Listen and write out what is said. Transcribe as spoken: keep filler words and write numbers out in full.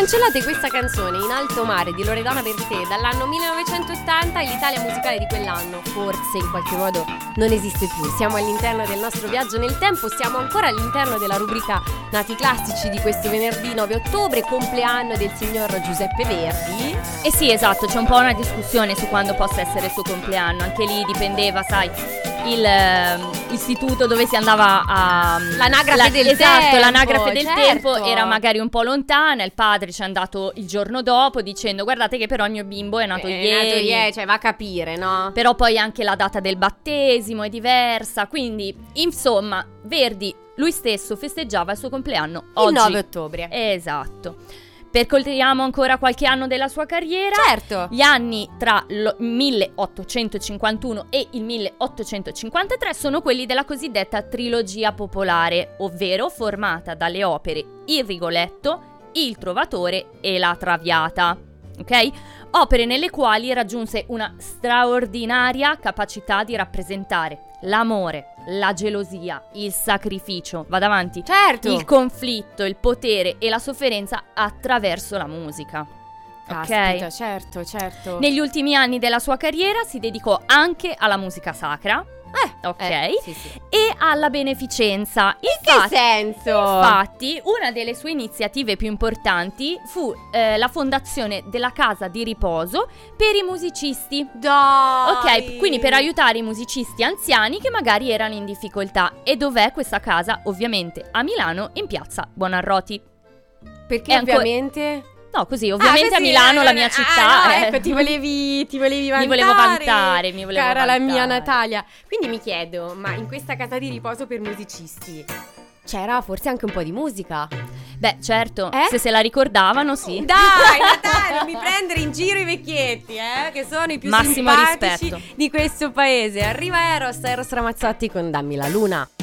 cancellate questa canzone In alto mare di Loredana Bertè dall'anno millenovecentottanta e l'Italia musicale di quell'anno forse in qualche modo non esiste più. Siamo all'interno del nostro viaggio nel tempo, siamo ancora all'interno della rubrica Nati Classici di questo venerdì nove ottobre, compleanno del signor Giuseppe Verdi. Eh sì, esatto, c'è un po' una discussione su quando possa essere il suo compleanno. Anche lì dipendeva, sai, il eh, istituto dove si andava a l'anagrafe la, del esatto, tempo. l'anagrafe del certo. tempo era magari un po' lontana. Il padre ci è andato il giorno dopo dicendo: guardate che però il mio bimbo è nato è ieri, nato ieri, cioè va a capire, no? Però poi anche la data del battesimo è diversa. Quindi insomma Verdi lui stesso festeggiava il suo compleanno oggi, il nove ottobre. Esatto. Percorriamo ancora qualche anno della sua carriera. Certo. Gli anni tra il milleottocentocinquantuno e il milleottocentocinquantatré sono quelli della cosiddetta trilogia popolare, ovvero formata dalle opere Il Rigoletto, Il Trovatore e La Traviata. Ok? Opere nelle quali raggiunse una straordinaria capacità di rappresentare l'amore, la gelosia, il sacrificio, vado avanti, certo, il conflitto, il potere e la sofferenza attraverso la musica. Caspita, Ok? certo, certo. Negli ultimi anni della sua carriera si dedicò anche alla musica sacra. Eh, ok, eh, sì, sì. e alla beneficenza. In Infatti, che senso? Infatti, una delle sue iniziative più importanti fu eh, la fondazione della casa di riposo per i musicisti. Dai! Ok, quindi per aiutare i musicisti anziani che magari erano in difficoltà. E dov'è questa casa? Ovviamente a Milano, in piazza Buonarroti. Perché È ovviamente? No, così, ovviamente ah, a Milano, eh, la mia ah, città. no, eh. ecco, ti volevi, ti volevi vantare. Mi volevo vantare, mi volevo cara vantare. la mia Natalia. Quindi mi chiedo, ma in questa casa di riposo per musicisti c'era forse anche un po' di musica? Beh, certo, eh? se se la ricordavano, sì. Dai, Natalia, non mi prendere in giro i vecchietti, eh, che sono i più Massimo simpatici rispetto di questo paese. Arriva Eros, Eros Ramazzotti con Dammi la luna.